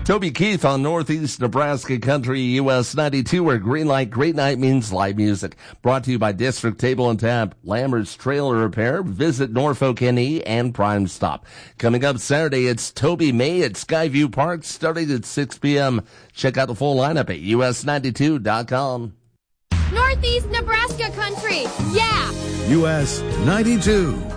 Toby Keith on Northeast Nebraska Country, US 92, where green light, great night means live music. Brought to you by District Table and Tap, Lambert's Trailer Repair, Visit Norfolk NE, and Prime Stop. Coming up Saturday, it's Toby May at Skyview Park, starting at 6 p.m. Check out the full lineup at us92.com. Northeast Nebraska Country, yeah! US 92.